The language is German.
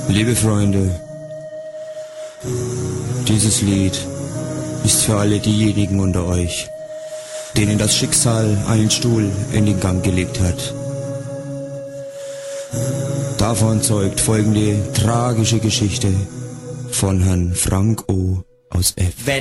Liebe Freunde, dieses Lied ist für alle diejenigen unter euch, denen das Schicksal einen Stuhl in den Gang gelegt hat. Davon zeugt folgende tragische Geschichte von Herrn Frank O. aus F.